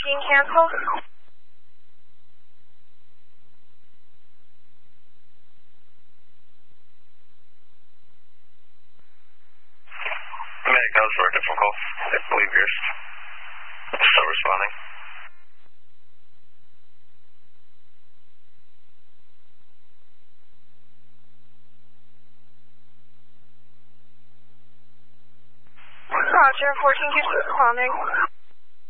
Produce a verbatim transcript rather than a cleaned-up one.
Being canceled. Medic, that was for a different call. I believe you're still responding. Roger, fourteen keeps responding.